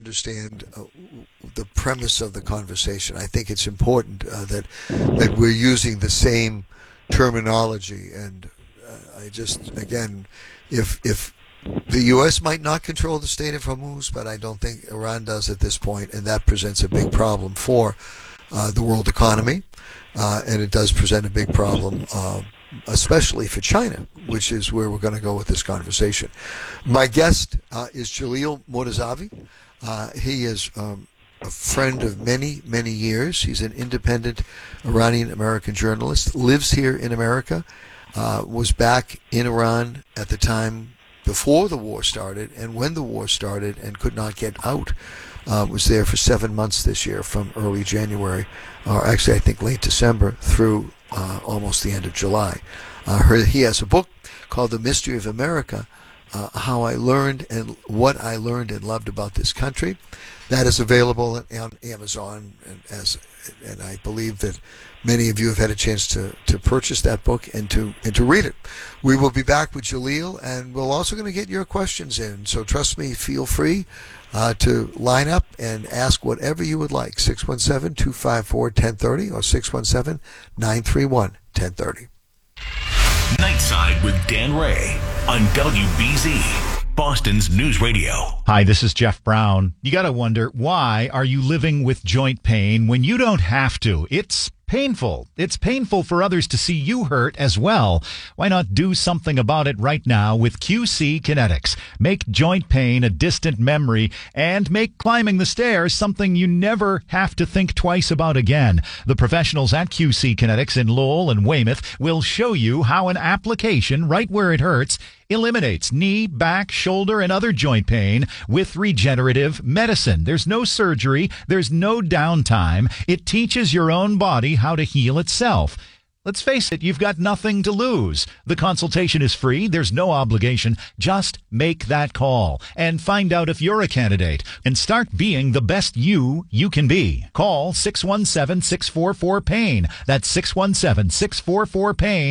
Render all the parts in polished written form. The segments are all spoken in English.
understand the premise of the conversation. I think it's important that we're using the same terminology. And I just, again, if the U.S. might not control the Strait of Hormuz, but I don't think Iran does at this point, and that presents a big problem for the world economy, and it does present a big problem, especially for China, which is where we're going to go with this conversation. My guest is Jalil Mortazavi. He is a friend of many, many years. He's an independent Iranian-American journalist, lives here in America, was back in Iran at the time before the war started and when the war started and could not get out. Was there for 7 months this year, from early January, or actually I think late December, through almost the end of July. He has a book called The Mystery of America, How I Learned and What I Learned and Loved About This Country. That is available on Amazon, and I believe that many of you have had a chance to purchase that book and to read it. We will be back with Jalil, and we're also going to get your questions in. So trust me, feel free to line up and ask whatever you would like. 617-254-1030 or 617-931-1030. Nightside with Dan Ray on WBZ. Boston's News Radio. Hi, this is Jeff Brown. You got to wonder, why are you living with joint pain when you don't have to? It's painful. It's painful for others to see you hurt as well. Why not do something about it right now with QC Kinetics? Make joint pain a distant memory and make climbing the stairs something you never have to think twice about again. The professionals at QC Kinetics in Lowell and Weymouth will show you how an application right where it hurts eliminates knee, back, shoulder, and other joint pain with regenerative medicine. There's no surgery. There's no downtime. It teaches your own body how to heal itself. Let's face it, you've got nothing to lose. The consultation is free. There's no obligation. Just make that call and find out if you're a candidate and start being the best you can be. Call 617-644-PAIN. That's 617-644-PAIN,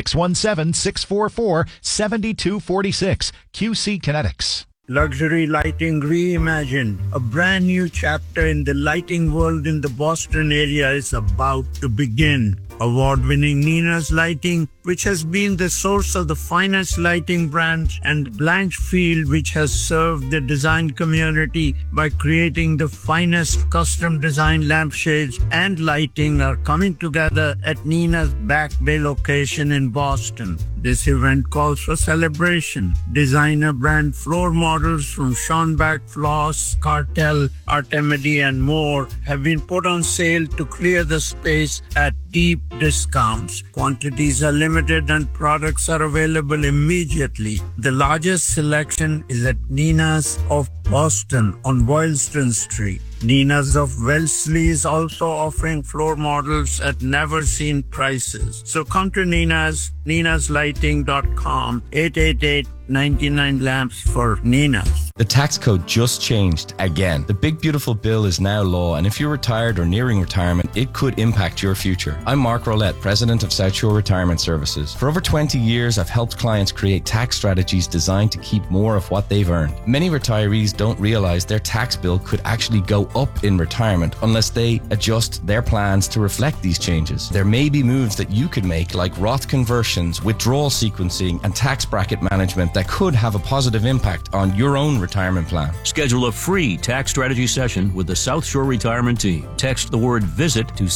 617-644-7246. QC Kinetics. Luxury lighting reimagined. A brand new chapter in the lighting world in the Boston area is about to begin. Award-winning Nina's Lighting, which has been the source of the finest lighting brands, and Blanchfield, which has served the design community by creating the finest custom design lampshades and lighting, are coming together at Nina's Back Bay location in Boston. This event calls for celebration. Designer brand floor models from Schonbach Floss, Cartel, Artemidi, and more have been put on sale to clear the space at deep discounts. Quantities are limited and products are available immediately. The largest selection is at Nina's of Boston on Boylston Street. Nina's of Wellesley is also offering floor models at never-seen prices. So come to ninaslighting.com, 888-99 lamps for Nina's. The tax code just changed again. The big beautiful bill is now law, and if you're retired or nearing retirement, it could impact your future. I'm Mark Rollette, president of South Shore Retirement Services. For over 20 years, I've helped clients create tax strategies designed to keep more of what they've earned. Many retirees don't realize their tax bill could actually go up in retirement unless they adjust their plans to reflect these changes. There may be moves that you could make, like Roth conversions, withdrawal sequencing, and tax bracket management that could have a positive impact on your own retirement plan. Schedule a free tax strategy session with the South Shore Retirement Team. Text the word VISIT to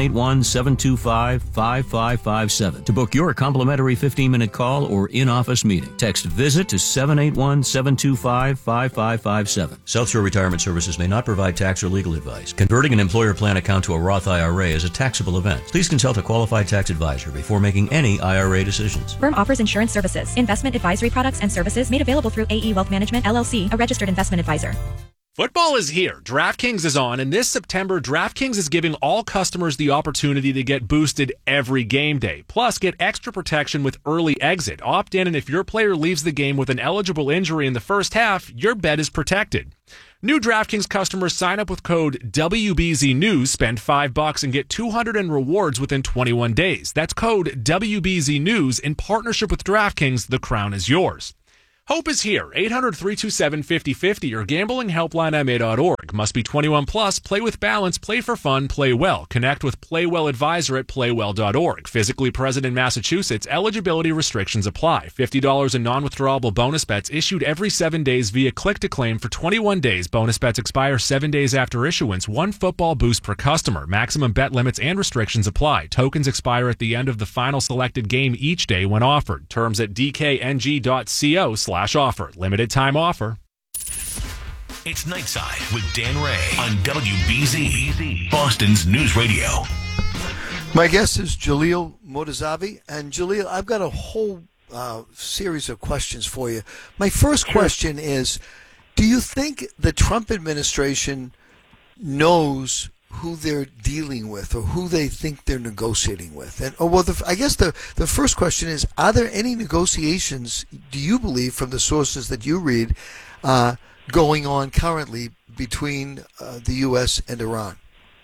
781-725-5557 to book your complimentary 15-minute call or in-office meeting. Text VISIT to 781-725-5557. South Shore Retirement Services may not provide tax or legal advice. Converting an employer plan account to a Roth IRA is a taxable event. Please consult a qualified tax advisor before making any IRA decisions. Firm offers insurance services, investment advisory products, and services made available through AE Wealth Management, LLC, a registered investment advisor. Football is here. DraftKings is on, and this September, DraftKings is giving all customers the opportunity to get boosted every game day. Plus, get extra protection with early exit. Opt in, and if your player leaves the game with an eligible injury in the first half, your bet is protected. New DraftKings customers sign up with code WBZNews, spend $5 and get $200 in rewards within 21 days. That's code WBZNews in partnership with DraftKings. The crown is yours. Hope is here. 800-327-5050 or gamblinghelplinema.org. Must be 21 plus. Play with balance. Play for fun. Play well. Connect with Playwell Advisor at playwell.org. Physically present in Massachusetts. Eligibility restrictions apply. $50 in non-withdrawable bonus bets issued every 7 days via click-to-claim for 21 days. Bonus bets expire 7 days after issuance. One football boost per customer. Maximum bet limits and restrictions apply. Tokens expire at the end of the final selected game each day when offered. Terms at dkng.co/offer. Limited time offer. It's Nightside with Dan Ray on WBZ, Boston's News Radio. My guest is Jaleel Motazavi. And Jaleel, I've got a whole series of questions for you. My first question is, do you think the Trump administration knows who they're dealing with or who they think they're negotiating with? And I guess the first question is, are there any negotiations, do you believe, from the sources that you read, going on currently between the U.S. and Iran?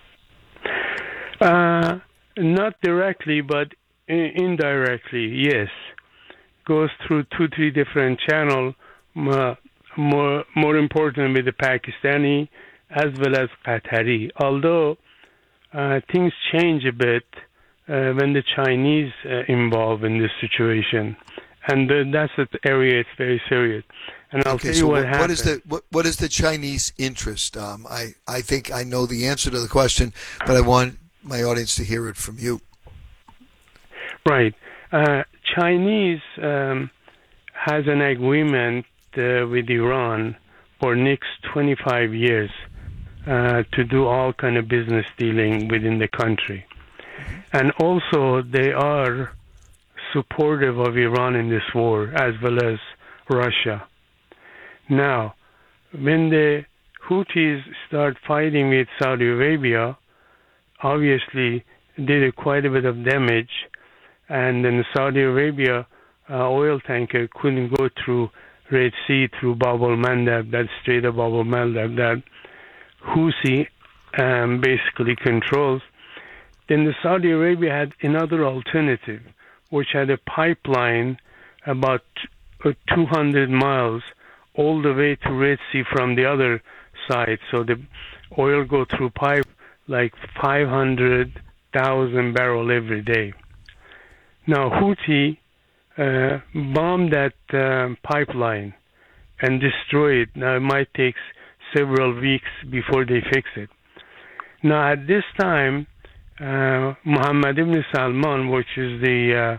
Not directly, but indirectly, yes. Goes through 2-3 different channels, more importantly the Pakistani as well as Qatari. Although things change a bit when the Chinese involved in this situation. And that's the area, it's very serious. And I'll tell you what happened. What is the Chinese interest? I think I know the answer to the question, but I want my audience to hear it from you. Right. Chinese has an agreement with Iran for next 25 years to do all kind of business dealing within the country. And also they are supportive of Iran in this war, as well as Russia. Now, when the Houthis start fighting with Saudi Arabia, obviously did quite a bit of damage, and then Saudi Arabia oil tanker couldn't go through Red Sea through Bab al-Mandab, that Strait of Bab al-Mandab that Houthi basically controls. Then the Saudi Arabia had another alternative, which had a pipeline about 200 miles all the way to Red Sea from the other side. So the oil go through pipe like 500,000 barrel every day. Now Houthi bombed that pipeline and destroy it. Now it might take several weeks before they fix it. Now at this time, Mohammed ibn Salman, which is the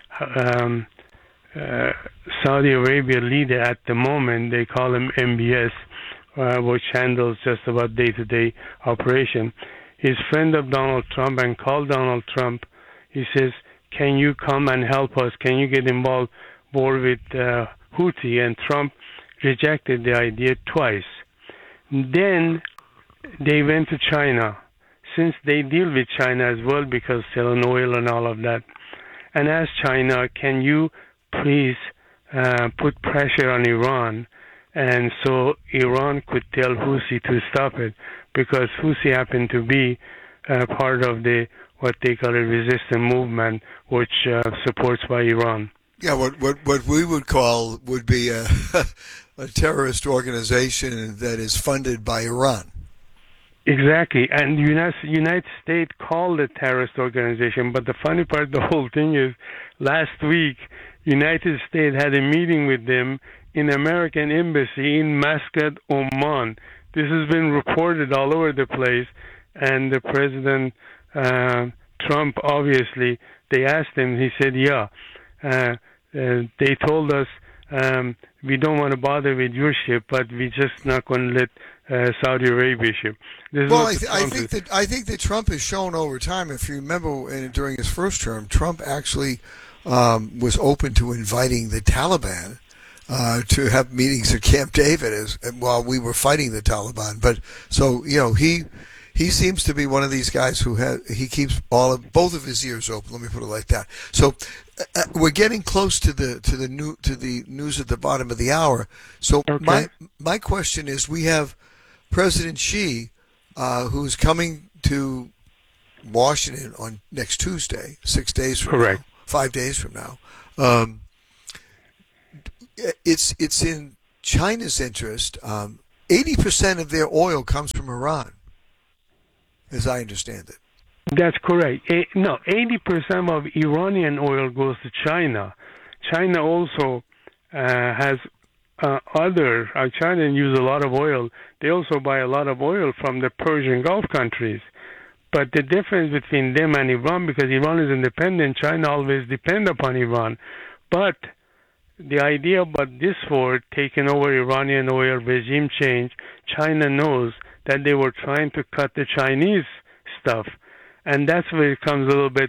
Saudi Arabia leader at the moment, they call him MBS, which handles just about day-to-day operation. He's friend of Donald Trump and called Donald Trump. He says, can you come and help us? Can you get involved more with Houthi? And Trump rejected the idea twice. Then they went to China, since they deal with China as well because selling oil and all of that, and asked China, can you please put pressure on Iran, and so Iran could tell Houthi to stop it, because Houthi happened to be part of the what they call a resistance movement, which supports by Iran. Yeah, what we would call would be a terrorist organization that is funded by Iran. Exactly, and the United States called it a terrorist organization, but the funny part of the whole thing is last week United States had a meeting with them in American Embassy in Muscat, Oman. This has been reported all over the place, and the President Trump, obviously, they asked him, he said, they told us we don't want to bother with your ship, but we're just not going to let Saudi Arabia ship. Well, I think that Trump has shown over time, if you remember during his first term, Trump actually was open to inviting the Taliban to have meetings at Camp David while we were fighting the Taliban. But so, he seems to be one of these guys who he keeps both of his ears open. Let me put it like that. So we're getting close to the news at the bottom of the hour. So okay. My question is, we have President Xi, who's coming to Washington on next Tuesday, 6 days from Correct. now, 5 days from now. It's in China's interest. 80% of their oil comes from Iran, as I understand it. That's correct. 80% of Iranian oil goes to China. China also has China use a lot of oil. They also buy a lot of oil from the Persian Gulf countries. But the difference between them and Iran, because Iran is independent, China always depend upon Iran. But the idea about this war taking over Iranian oil, regime change, China knows that they were trying to cut the Chinese stuff. And that's where it comes a little bit,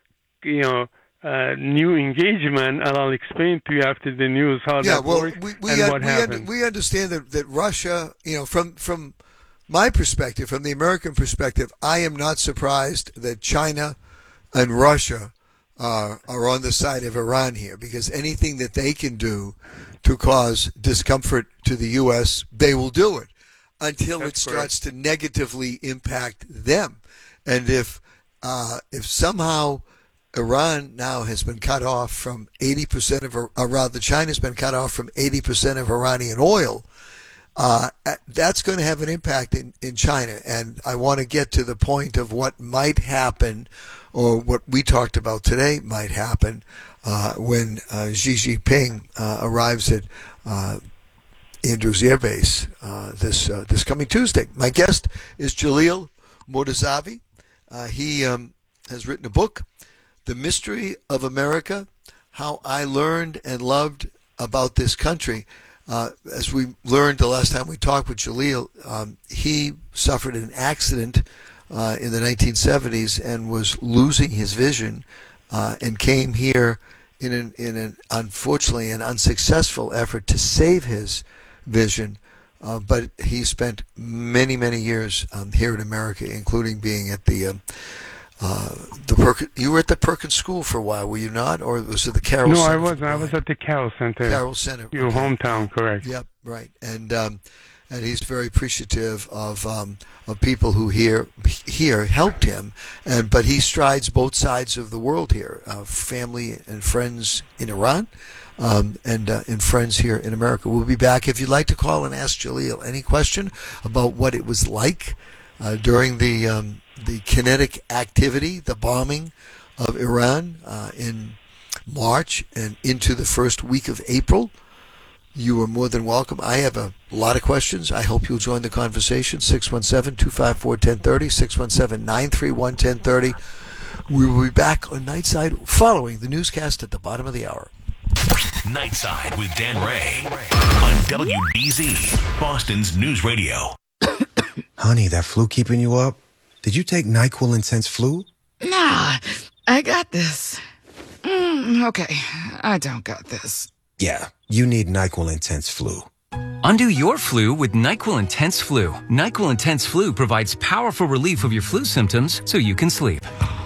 new engagement, and I'll explain to you after the news how that works and what happened. We understand that Russia, from my perspective, from the American perspective, I am not surprised that China and Russia are on the side of Iran here, because anything that they can do to cause discomfort to the U.S., they will do it until it starts to negatively impact them. And if somehow Iran now has been cut off from 80% of, China's been cut off from 80% of Iranian oil, that's going to have an impact in China. And I want to get to the point of what might happen, or what we talked about today might happen, when Xi Jinping arrives at Andrews Air Base this coming Tuesday. My guest is Jalil Mortazavi. He has written a book, The Mystery of America, How I Learned and Loved About This Country. As we learned the last time we talked with Jalil, he suffered an accident in the 1970s and was losing his vision, and came here in an unfortunately an unsuccessful effort to save his vision. But he spent many years here in America, including being at the Perkins. You were at the Perkins School for a while, were you not, or was it the Carroll Center? No, I was at the Carroll Center. Carroll Center, your hometown, correct? Yep, right. And he's very appreciative of people who here helped him, but he strides both sides of the world here, family and friends in Iran. And friends here in America. We'll be back. If you'd like to call and ask Jalil any question about what it was like during the kinetic activity, the bombing of Iran in March and into the first week of April, you are more than welcome. I have a lot of questions. I hope you'll join the conversation. 617-254-1030, 617-931-1030. We will be back on Nightside following the newscast at the bottom of the hour. Nightside with Dan Ray on WBZ, Boston's News Radio. Honey, that flu keeping you up? Did you take NyQuil Intense Flu? Nah, I got this. Okay, I don't got this. Yeah, you need NyQuil Intense Flu. Undo your flu with NyQuil Intense Flu. NyQuil Intense Flu provides powerful relief of your flu symptoms so you can sleep.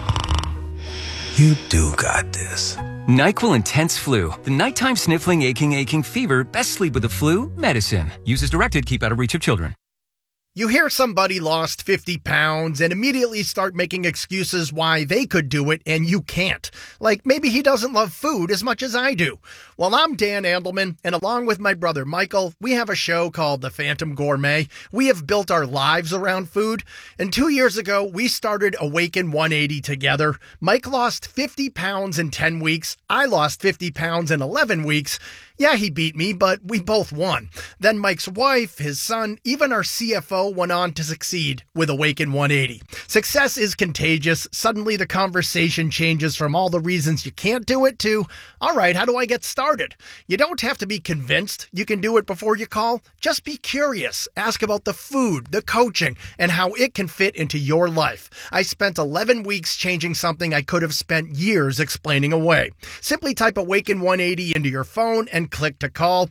You do got this. NyQuil Intense Flu. The nighttime sniffling, aching fever. Best sleep with the flu medicine. Use as directed. Keep out of reach of children. You hear somebody lost 50 pounds and immediately start making excuses why they could do it and you can't. Like maybe he doesn't love food as much as I do. Well, I'm Dan Andelman, and along with my brother Michael, we have a show called The Phantom Gourmet. We have built our lives around food, and 2 years ago, we started Awaken 180 together. Mike lost 50 pounds in 10 weeks. I lost 50 pounds in 11 weeks. Yeah, he beat me, but we both won. Then Mike's wife, his son, even our CFO went on to succeed with Awaken 180. Success is contagious. Suddenly the conversation changes from all the reasons you can't do it to, all right, how do I get started? You don't have to be convinced you can do it before you call. Just be curious. Ask about the food, the coaching, and how it can fit into your life. I spent 11 weeks changing something I could have spent years explaining away. Simply type Awaken 180 into your phone and click to call.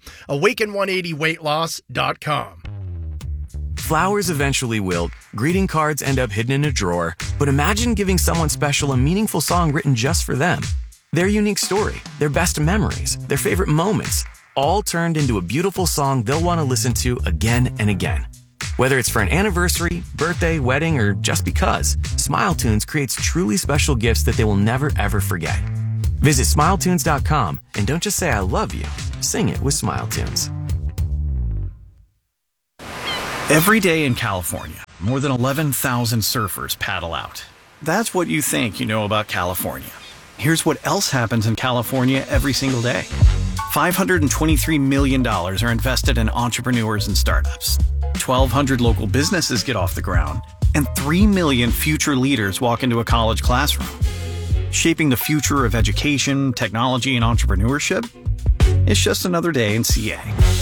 Awaken180weightloss.com. Flowers eventually wilt, greeting cards end up hidden in a drawer, but imagine giving someone special a meaningful song written just for them. Their unique story, their best memories, their favorite moments, all turned into a beautiful song they'll want to listen to again and again. Whether it's for an anniversary, birthday, wedding, or just because, SmileTunes creates truly special gifts that they will never ever forget. Visit SmileTunes.com and don't just say I love you, sing it with SmileTunes. Every day in California, more than 11,000 surfers paddle out. That's what you think you know about California. Here's what else happens in California every single day. $523 million are invested in entrepreneurs and startups. 1,200 local businesses get off the ground, and 3 million future leaders walk into a college classroom. Shaping the future of education, technology, and entrepreneurship? It's just another day in CA.